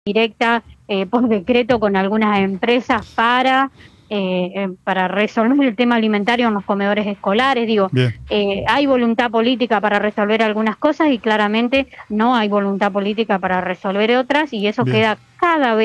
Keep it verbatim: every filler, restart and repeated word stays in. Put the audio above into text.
directa eh, por decreto con algunas empresas para, eh, eh, para resolver el tema alimentario en los comedores escolares. Digo, Bien. eh, hay voluntad política para resolver algunas cosas y claramente no hay voluntad política para resolver otras, y eso Bien. queda cada vez